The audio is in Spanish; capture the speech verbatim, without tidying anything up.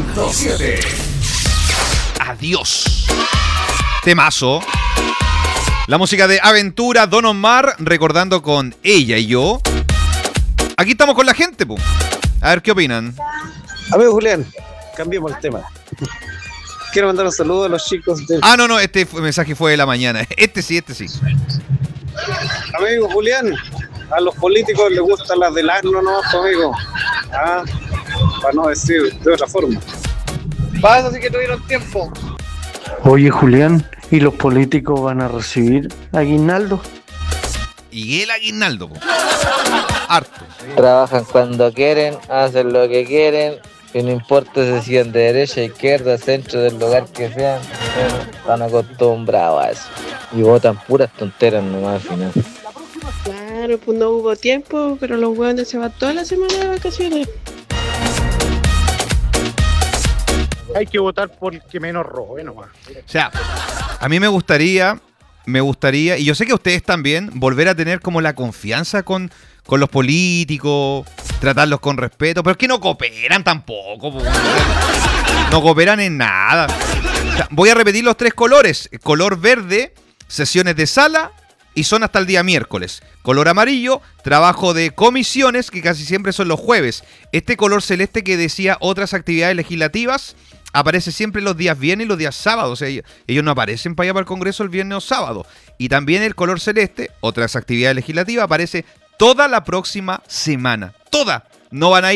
Punto siete. Adiós. Temazo. La música de Aventura, Don Omar, recordando con Ella y Yo. Aquí estamos con la gente, po. A ver qué opinan. Amigo Julián, cambiemos el tema. Quiero mandar un saludo a los chicos de... Ah, no, no, este fue- mensaje fue de la mañana. Este sí, este sí. Amigo Julián, a los políticos les gustan las del asno, ¿no, amigo? Ah, para no decir de otra forma. Pasa, así que tuvieron tiempo. Oye Julián, ¿y los políticos van a recibir aguinaldo? Y el aguinaldo, po. Harto. Trabajan cuando quieren, hacen lo que quieren, y no importa si siguen de derecha, izquierda, centro, del lugar que sean, pero están acostumbrados a eso. Y votan puras tonteras nomás al final. Claro, pues no hubo tiempo, pero los hueones se van toda la semana de vacaciones. Hay que votar por el que menos robe nomás. O sea, a mí me gustaría, me gustaría, y yo sé que ustedes también, volver a tener como la confianza con, con los políticos, tratarlos con respeto, pero es que no cooperan tampoco, po. No cooperan en nada. O sea, voy a repetir los tres colores. Color verde, sesiones de sala y son hasta el día miércoles. Color amarillo, trabajo de comisiones, que casi siempre son los jueves. Este color celeste que decía otras actividades legislativas, aparece siempre los días viernes y los días sábados. O sea, ellos, ellos no aparecen para allá para el Congreso el viernes o sábado. Y también el color celeste, otras actividades legislativas, aparece toda la próxima semana. Toda. No van a ir